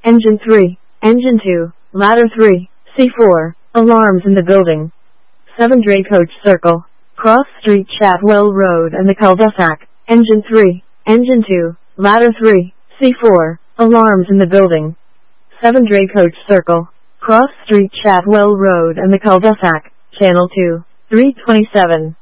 Engine 3, Engine 2, Ladder 3, C4, alarms in the building. 7 Draycote Circle, Cross Street Chatwell Road and the cul-de-sac. Engine 3, Engine 2, Ladder 3, C4, alarms in the building. 7 Draycote Circle, Cross Street Chatwell Road and the cul-de-sac. Channel 2, 327.